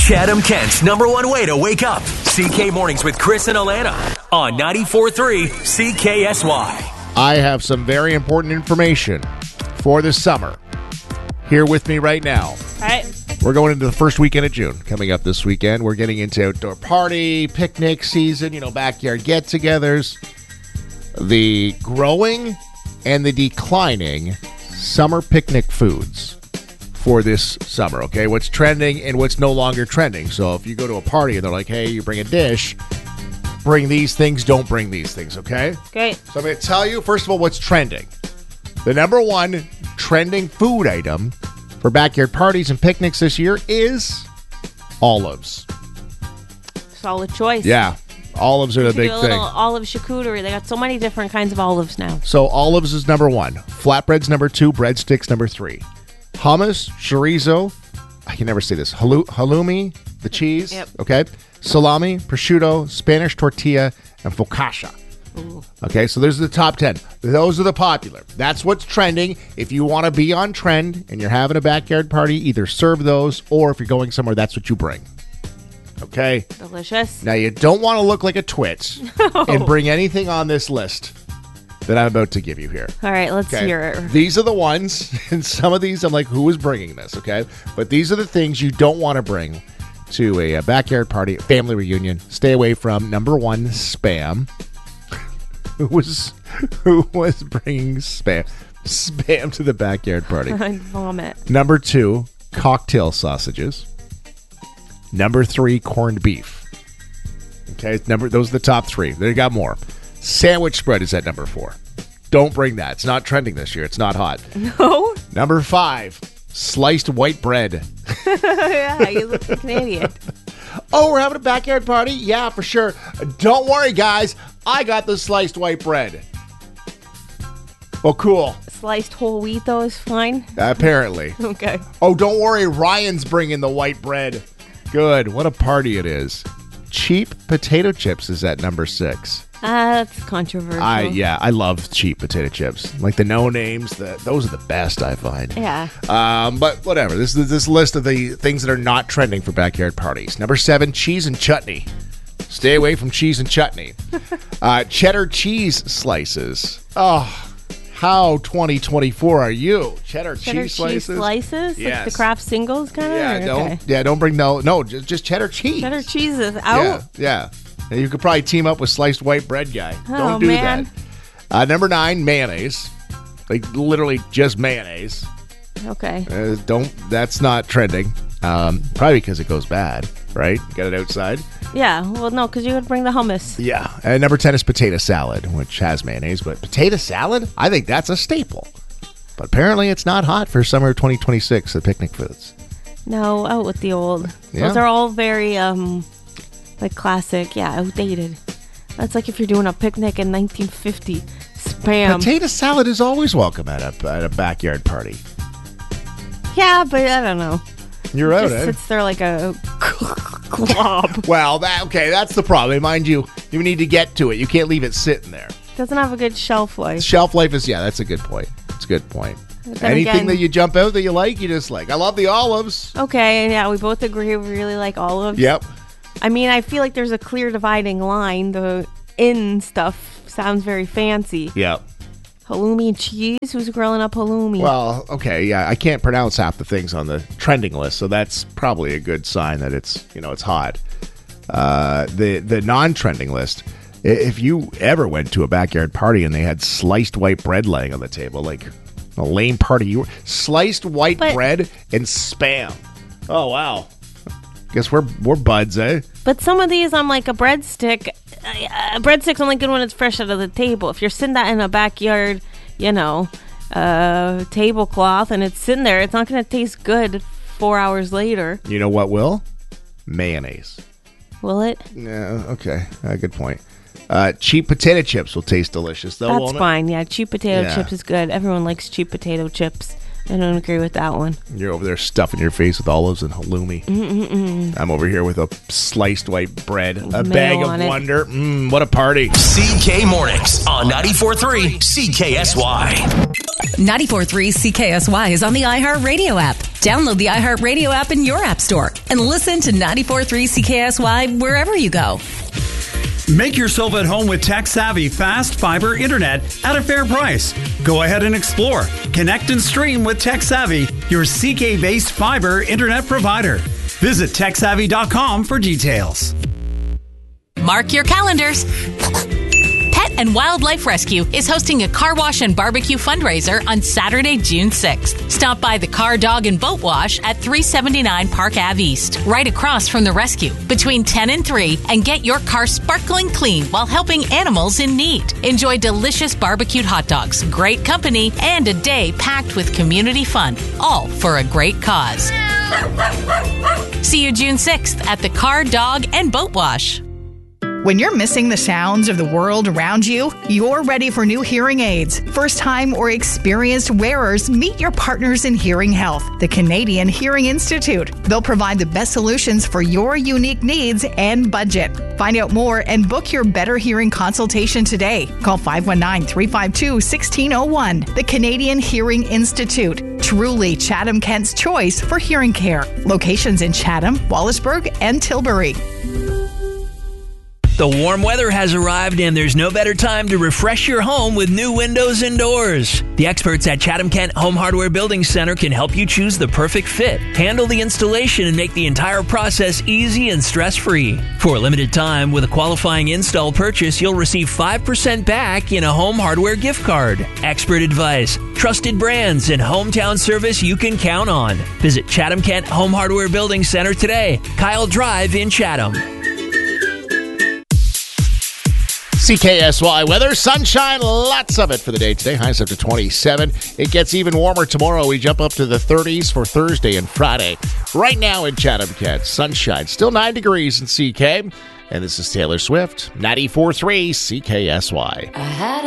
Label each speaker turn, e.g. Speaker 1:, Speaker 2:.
Speaker 1: Chatham, Kent's #1 way to wake up. CK Mornings with Chris and Alana on 94.3 CKSY.
Speaker 2: I have some very important information for this summer. Here with me right now.
Speaker 3: All right.
Speaker 2: We're going into the first weekend of June. Coming up this weekend, we're getting into outdoor party, picnic season, backyard get-togethers. The growing and the declining summer picnic foods for this summer, okay? What's trending and what's no longer trending. So if you go to a party and they're like, hey, you bring a dish, bring these things, don't bring these things, okay?
Speaker 3: Great.
Speaker 2: So I'm going to tell you, first of all, what's trending. The #1 trending food item for backyard parties and picnics this year is olives.
Speaker 3: Solid choice.
Speaker 2: Yeah, olives are the big
Speaker 3: do a
Speaker 2: thing.
Speaker 3: little olive charcuterie. They got so many different kinds of olives now.
Speaker 2: So olives is #1. Flatbread's #2. Breadsticks #3. Hummus, chorizo, I can never say this, halloumi, the cheese,
Speaker 3: Yep.
Speaker 2: okay? Salami, prosciutto, Spanish tortilla, and focaccia.
Speaker 3: Ooh.
Speaker 2: Okay, so those are the top 10. Those are the popular. That's what's trending. If you want to be on trend and you're having a backyard party, either serve those, or if you're going somewhere, that's what you bring. Okay?
Speaker 3: Delicious.
Speaker 2: Now, you don't want to look like a twit and bring anything on this list that I'm about to give you here.
Speaker 3: All right, let's
Speaker 2: Okay.
Speaker 3: hear it.
Speaker 2: These are the ones, and some of these I'm like, who is bringing this, okay? But these are the things you don't want to bring to a backyard party, family reunion. Stay away from #1, spam. Who was bringing spam to the backyard party?
Speaker 3: I'd vomit.
Speaker 2: #2, cocktail sausages. #3, corned beef. Okay, those are the top 3. They got more. Sandwich spread is at #4. Don't bring that. It's not trending this year. It's not hot.
Speaker 3: No?
Speaker 2: #5, sliced white bread.
Speaker 3: Yeah, you look like an idiot.
Speaker 2: Oh, we're having a backyard party? Yeah, for sure. Don't worry, guys. I got the sliced white bread. Well, cool.
Speaker 3: Sliced whole wheat, though, is fine.
Speaker 2: Apparently.
Speaker 3: Okay.
Speaker 2: Oh, don't worry. Ryan's bringing the white bread. Good. What a party it is. Cheap potato chips is at #6.
Speaker 3: That's controversial.
Speaker 2: I love cheap potato chips. Like the no names, those are the best, I find.
Speaker 3: Yeah.
Speaker 2: But whatever. This is this list of the things that are not trending for backyard parties. #7, cheese and chutney. Stay away from cheese and chutney. Cheddar cheese slices. Oh, how 2024 are you? Cheddar cheese slices?
Speaker 3: Like
Speaker 2: Yes.
Speaker 3: the Kraft singles kind of?
Speaker 2: Don't bring no, just cheddar cheese.
Speaker 3: Cheddar cheese is out?
Speaker 2: Yeah. And you could probably team up with sliced white bread guy. Don't do
Speaker 3: man.
Speaker 2: that. #9, mayonnaise. Like literally just mayonnaise.
Speaker 3: Okay.
Speaker 2: That's not trending. Probably because it goes bad, right? Get it outside.
Speaker 3: Yeah, well, no, because you would bring the hummus.
Speaker 2: Yeah. And #10 is potato salad, which has mayonnaise. But potato salad, I think that's a staple. But apparently it's not hot for summer 2026, the picnic foods.
Speaker 3: No, out with the old.
Speaker 2: Yeah.
Speaker 3: Those are all very, like classic, outdated. That's like if you're doing a picnic in 1950. Spam.
Speaker 2: Potato salad is always welcome at a backyard party.
Speaker 3: Yeah, but I don't know.
Speaker 2: You're
Speaker 3: It
Speaker 2: out,
Speaker 3: just
Speaker 2: eh?
Speaker 3: sits there like a glob.
Speaker 2: Well, that's the problem. Mind you, you need to get to it. You can't leave it sitting there.
Speaker 3: Doesn't have a good shelf life.
Speaker 2: Shelf life is, that's a good point. It's a good point.
Speaker 3: Then
Speaker 2: Anything
Speaker 3: again-
Speaker 2: that you jump out that you like, you just like. I love the olives.
Speaker 3: Okay, yeah, we both agree we really like olives.
Speaker 2: Yep.
Speaker 3: I mean, I feel like there's a clear dividing line. The in stuff sounds very fancy.
Speaker 2: Yep.
Speaker 3: Halloumi and cheese? Who's grilling up halloumi?
Speaker 2: Well, okay, yeah. I can't pronounce half the things on the trending list, so that's probably a good sign that it's hot. The non-trending list. If you ever went to a backyard party and they had sliced white bread laying on the table, like a lame party, sliced white bread and spam. Oh wow. Guess we're buds, eh?
Speaker 3: But some of these, I'm like a breadstick. A breadstick's only good when it's fresh out of the table. If you're sitting that in a backyard, tablecloth, and it's sitting there, it's not going to taste good 4 hours later.
Speaker 2: You know what will? Mayonnaise.
Speaker 3: Will it?
Speaker 2: Yeah, okay. Good point. Cheap potato chips will taste delicious, though,
Speaker 3: That's
Speaker 2: won't it?
Speaker 3: fine. Yeah, cheap potato
Speaker 2: Yeah.
Speaker 3: chips is good. Everyone likes cheap potato chips. I don't agree with that one.
Speaker 2: You're over there stuffing your face with olives and halloumi. I'm over here with a sliced white bread, a bag
Speaker 3: on
Speaker 2: of
Speaker 3: it.
Speaker 2: wonder. What a party.
Speaker 1: CK Mornings on 94.3 CKSY.
Speaker 4: 94.3 CKSY is on the iHeartRadio app. Download the iHeartRadio app in your app store and listen to 94.3 CKSY wherever you go.
Speaker 5: Make yourself at home with tech-savvy fast fiber internet at a fair price. Go ahead and explore, connect, and stream with TechSavvy, your CK-based fiber internet provider. Visit TechSavvy.com for details.
Speaker 6: Mark your calendars. Pet and Wildlife Rescue is hosting a car wash and barbecue fundraiser on Saturday, June 6th. Stop by the Car, Dog, and Boat Wash at 379 Park Ave East, right across from the rescue, between 10 and 3, and get your car sparkling clean while helping animals in need. Enjoy delicious barbecued hot dogs, great company, and a day packed with community fun, all for a great cause. See you June 6th at the Car, Dog, and Boat Wash.
Speaker 7: When you're missing the sounds of the world around you, you're ready for new hearing aids. First-time or experienced wearers, meet your partners in hearing health, the Canadian Hearing Institute. They'll provide the best solutions for your unique needs and budget. Find out more and book your better hearing consultation today. Call 519-352-1601. The Canadian Hearing Institute. Truly Chatham-Kent's choice for hearing care. Locations in Chatham, Wallaceburg, and Tilbury.
Speaker 8: The warm weather has arrived, and there's no better time to refresh your home with new windows and doors. The experts at Chatham Kent Home Hardware Building Center can help you choose the perfect fit, handle the installation, and make the entire process easy and stress-free. For a limited time, with a qualifying install purchase, you'll receive 5% back in a home hardware gift card. Expert advice, trusted brands, and hometown service you can count on. Visit Chatham Kent Home Hardware Building Center today, Kyle Drive in Chatham.
Speaker 2: CKSY weather, sunshine, lots of it for the day today. Highs up to 27. It gets even warmer tomorrow. We jump up to the 30s for Thursday and Friday. Right now in Chatham-Kent, sunshine, still 9 degrees in CK. And this is Taylor Swift, 94.3 CKSY.